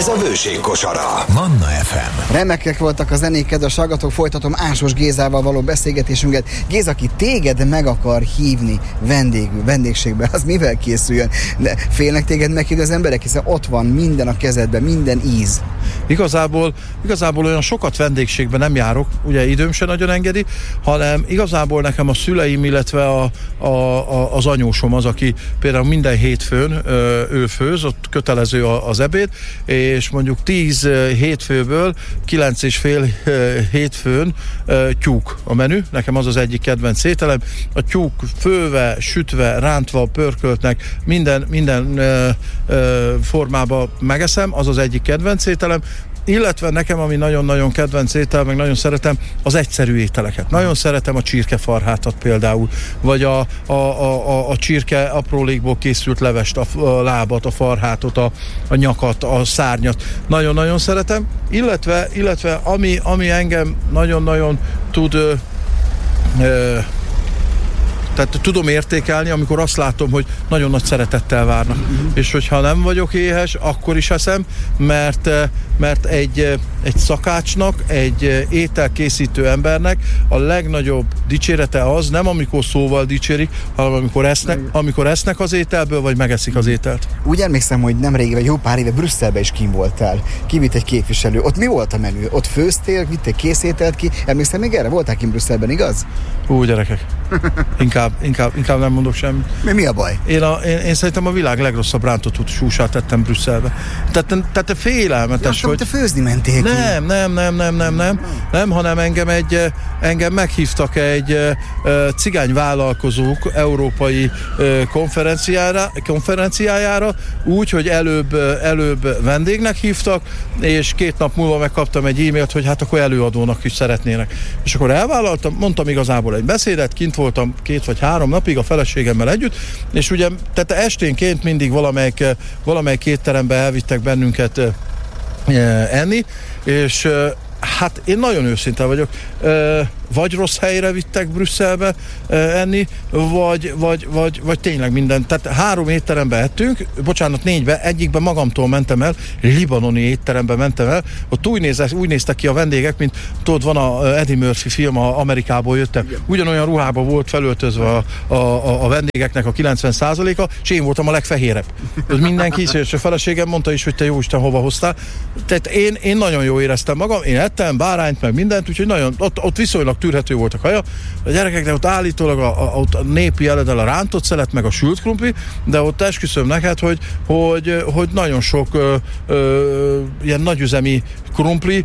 Ez a Bőség kosara. Manna FM. Remekek voltak a zenék, kedves hallgatók, folytatom Ásos Gézával való beszélgetésünket. Géza, aki téged meg akar hívni vendégségbe, az mivel készüljön? De félnek téged meghívni az emberek, hiszen ott van minden a kezedben, minden íz. Igazából olyan sokat vendégségben nem járok, ugye időm se nagyon engedi, hanem igazából nekem a szüleim, illetve az anyósom az, aki például minden hétfőn ő főz, ott kötelező az ebéd, és mondjuk 10 hétfőből 9,5 hétfőn tyúk a menü, nekem az egyik kedvenc ételem, a tyúk főve, sütve, rántva, pörköltnek, minden formában megeszem, az egyik kedvenc ételem, illetve nekem, ami nagyon-nagyon kedvenc étel, meg nagyon szeretem, az egyszerű ételeket. Nagyon szeretem a csirkefarhátat például, vagy a csirke aprólékból készült levest, a lábat, a farhátot, a nyakat, a szárnyat. Nagyon-nagyon szeretem, illetve ami engem nagyon-nagyon tud... Tehát tudom értékelni, amikor azt látom, hogy nagyon nagy szeretettel várnak. És hogyha nem vagyok éhes, akkor is eszem, mert egy szakácsnak, egy ételkészítő embernek a legnagyobb dicsérete az nem amikor szóval dicsérik, hanem amikor esznek az ételből, vagy megeszik az ételt. Úgy emlékszem, hogy nemrég, vagy jó pár éve Brüsszelben is kim voltál. Kivitt egy képviselő. Ott mi volt a menü? Ott főztél, vittél készételt ki? Emlékszem még erre? Voltál kim Brüsszelben, igaz? Gyerekek. Inkább nem mondok semmit. Mi a baj? Én szerintem a világ legrosszabb rántott súsát tettem Brüsszelbe. Tehát félelmetes, hogy... Te főzni mentél ki. Nem, hanem engem meghívtak egy cigányvállalkozók európai konferenciájára, úgy, hogy előbb vendégnek hívtak, és 2 nap múlva megkaptam egy e-mailt, hogy hát akkor előadónak is szeretnének. És akkor elvállaltam, mondtam igazából egy beszédet, kint voltam 2 vagy 3 napig a feleségemmel együtt, és ugye tehát esténként mindig valamelyik étterembe elvittek bennünket enni, és hát én nagyon őszinte vagyok, vagy rossz helyre vittek Brüsszelbe enni, vagy tényleg minden. Tehát 3 étterembe ettünk, 4-be, egyikbe magamtól mentem el, libanoni étterembe mentem el, ott úgy néztek ki a vendégek, mint tudod, van a Eddie Murphy film, Amerikából jöttem, ugyanolyan ruhába volt felöltözve a vendégeknek a 90%-a, és én voltam a legfehérebb. Mindenki, és a feleségem mondta is, hogy te jóisten hova hoztál. Tehát én nagyon jól éreztem magam, én ettem bárányt, meg mindent, úgyhogy nagyon, ott viszonylag tűrhető volt a kaja. A gyerekeknek ott állítólag a népi eledel a rántott szelet, meg a sült krumpli, de ott esküszöm neked, hogy nagyon sok ilyen nagyüzemi krumpli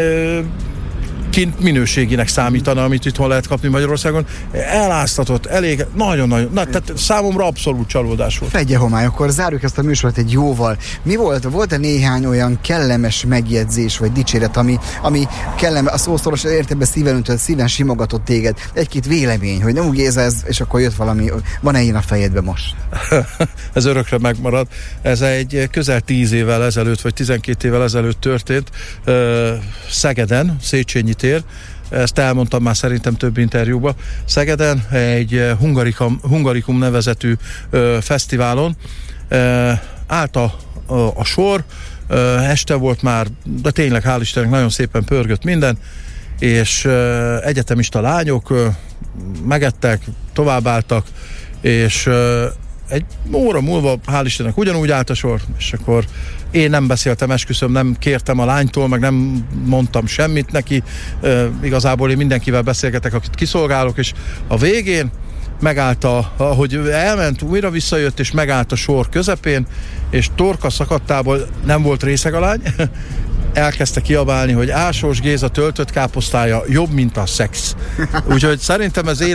kint minőségének számítana, amit itthon lehet kapni Magyarországon. Eláztatott, elég, nagyon-nagyon, tehát számomra abszolút csalódás volt. Fedje homály, akkor zárjuk ezt a műsort egy jóval. Mi volt-e néhány olyan kellemes megjegyzés, vagy dicséret, ami kellemes, a szószoros értelemben szíven öntött, szíven simogatott téged? Egy-két vélemény, hogy nem úgy ez, és akkor jött valami, van-e ilyen a fejedben most? Ez örökre megmarad. Ez egy közel 10 évvel ezelőtt, vagy 12 évvel ezelőtt történt Szegeden, Széchenyi tér. Ezt elmondtam már szerintem több interjúban. Szegeden egy Hungarikum nevezetű fesztiválon állt a sor, este volt már, de tényleg hál' Istennek nagyon szépen pörgött minden, és egyetemista lányok megettek, továbbálltak, és egy óra múlva, hál' Istennek, ugyanúgy állt a sor, és akkor én nem beszéltem, esküszöm, nem kértem a lánytól, meg nem mondtam semmit neki, igazából én mindenkivel beszélgetek, akit kiszolgálok, és a végén megállt, ahogy elment, újra visszajött, és megállt a sor közepén, és torka szakadtából nem volt részeg a lány, elkezdte kiabálni, hogy Ásos Géza töltött káposztája jobb, mint a szex. Úgyhogy szerintem ez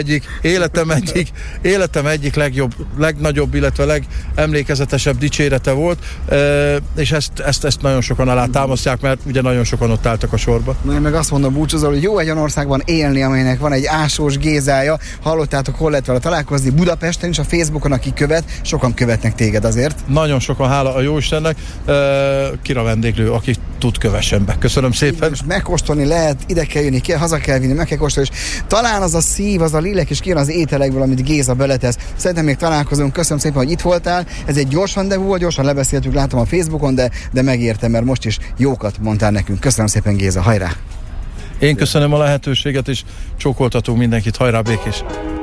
életem egyik legnagyobb, illetve legemlékezetesebb dicsérete volt, és ezt nagyon sokan alá támasztják, mert ugye nagyon sokan ott álltak a sorba. Na, én meg azt mondom búcsúzol, hogy jó egy olyan országban élni, amelynek van egy Ásos Gézája. Hallottátok, hol lehet vele találkozni? Budapesten is, a Facebookon, aki követ, sokan követnek téged azért. Nagyon sokan, hála a Jóistennek, Kira vendéglő, aki tud kövessen be. Köszönöm szépen. És megkóstolni lehet, ide kell jönni, haza kell vinni, meg kell kóstolni, és talán az a szív, az a lélek is kijön az ételekből, amit Géza beletesz. Szerintem még találkozunk, köszönöm szépen, hogy itt voltál. Ez egy gyors rendezvú volt, gyorsan lebeszéltük, látom a Facebookon, de megértem, mert most is jókat mondtál nekünk. Köszönöm szépen, Géza, hajrá! Én köszönöm a lehetőséget, és csókoltatunk mindenkit, hajrá Békés!